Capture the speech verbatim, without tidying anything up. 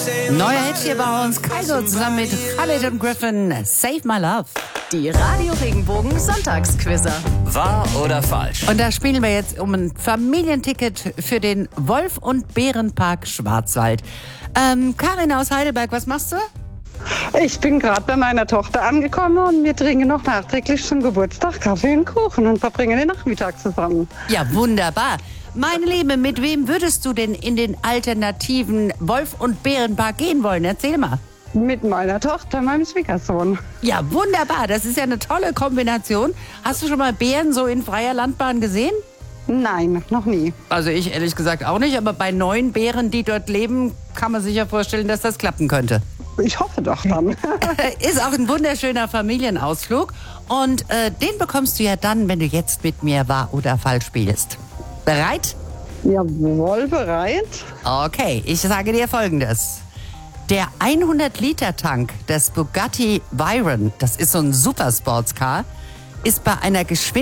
Neuer Hit hier bei uns. Kygo zusammen mit Khalid und Griffin. Save My Love. Die Radio Regenbogen Sonntagsquizzer. Wahr oder falsch? Und da spielen wir jetzt um ein Familienticket für den Wolf- und Bärenpark Schwarzwald. Ähm, Karin aus Heidelberg, was machst du? Ich bin gerade bei meiner Tochter angekommen und wir trinken noch nachträglich zum Geburtstag Kaffee und Kuchen und verbringen den Nachmittag zusammen. Ja, wunderbar. Meine Liebe, mit wem würdest du denn in den alternativen Wolf- und Bärenpark gehen wollen? Erzähl mal. Mit meiner Tochter, meinem Schwiegersohn. Ja, wunderbar. Das ist ja eine tolle Kombination. Hast du schon mal Bären so in freier Landbahn gesehen? Nein, noch nie. Also ich ehrlich gesagt auch nicht, aber bei neun Bären, die dort leben, kann man sich ja vorstellen, dass das klappen könnte. Ich hoffe doch dann. Ist auch ein wunderschöner Familienausflug und äh, den bekommst du ja dann, wenn du jetzt mit mir wahr oder falsch spielst. Bereit? Jawohl, bereit. Okay, ich sage dir Folgendes. Der hundert-Liter-Tank des Bugatti Veyron, das ist so ein Supersportscar, ist bei einer Geschwindigkeit